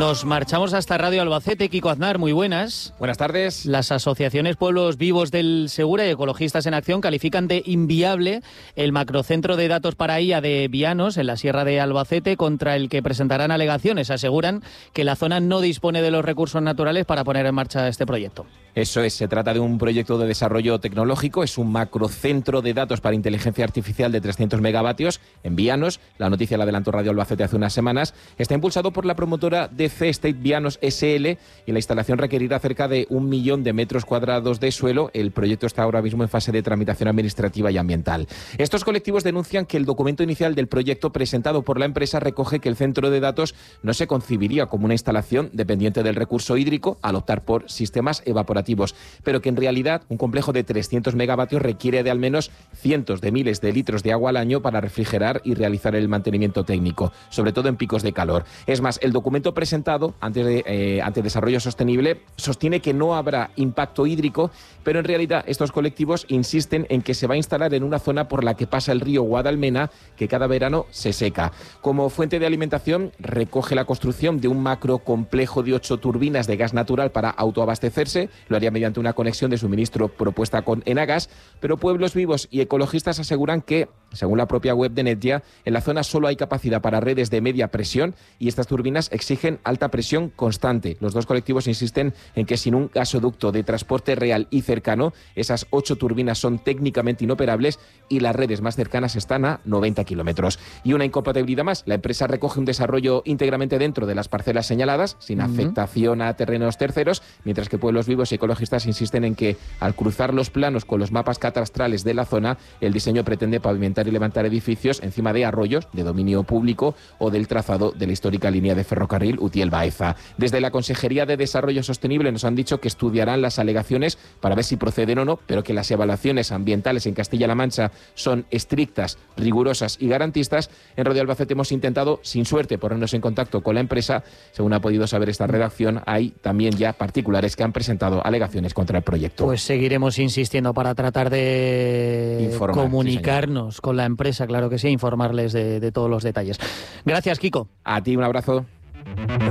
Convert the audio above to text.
Nos marchamos hasta Radio Albacete. Kiko Aznar, muy buenas. Buenas tardes. Las asociaciones Pueblos Vivos del Segura y Ecologistas en Acción califican de inviable el macrocentro de datos para IA de Vianos, en la Sierra de Albacete, contra el que presentarán alegaciones. Aseguran que la zona no dispone de los recursos naturales para poner en marcha este proyecto. Eso es, se trata de un proyecto de desarrollo tecnológico, es un macrocentro de datos para inteligencia artificial de 300 megavatios en Vianos. La noticia la adelantó Radio Albacete hace unas semanas. Está impulsado por la promotora DC State Vianos SL y la instalación requerirá cerca de 1 millón de metros cuadrados de suelo. El proyecto está ahora mismo en fase de tramitación administrativa y ambiental. Estos colectivos denuncian que el documento inicial del proyecto presentado por la empresa recoge que el centro de datos no se concibiría como una instalación dependiente del recurso hídrico al optar por sistemas evaporativos, pero que en realidad un complejo de 300 megavatios requiere de al menos cientos de miles de litros de agua al año para refrigerar y realizar el mantenimiento técnico, sobre todo en picos de calor. Es más, el documento presentado ante Desarrollo Sostenible sostiene que no habrá impacto hídrico, pero en realidad estos colectivos insisten en que se va a instalar en una zona por la que pasa el río Guadalmena, que cada verano se seca. Como fuente de alimentación, recoge la construcción de un macro complejo de 8 turbinas de gas natural para autoabastecerse. Lo haría mediante una conexión de suministro propuesta con Enagas, pero Pueblos Vivos y ecologistas aseguran que, según la propia web de Netgia, en la zona solo hay capacidad para redes de media presión y estas turbinas exigen alta presión constante. Los dos colectivos insisten en que sin un gasoducto de transporte real y cercano, esas 8 turbinas son técnicamente inoperables y las redes más cercanas están a 90 kilómetros. Y una incompatibilidad más, la empresa recoge un desarrollo íntegramente dentro de las parcelas señaladas, sin afectación a terrenos terceros, mientras que Pueblos Vivos y ecologistas insisten en que, al cruzar los planos con los mapas catastrales de la zona, el diseño pretende pavimentar y levantar edificios encima de arroyos de dominio público o del trazado de la histórica línea de ferrocarril Utiel-Baeza. Desde la Consejería de Desarrollo Sostenible nos han dicho que estudiarán las alegaciones para ver si proceden o no, pero que las evaluaciones ambientales en Castilla-La Mancha son estrictas, rigurosas y garantistas. En Radio Albacete hemos intentado, sin suerte, ponernos en contacto con la empresa. Según ha podido saber esta redacción, hay también ya particulares que han presentado alegaciones contra el proyecto. Pues seguiremos insistiendo para tratar de comunicarnos con la empresa, claro que sí, informarles de todos los detalles. Gracias, Kiko. A ti un abrazo.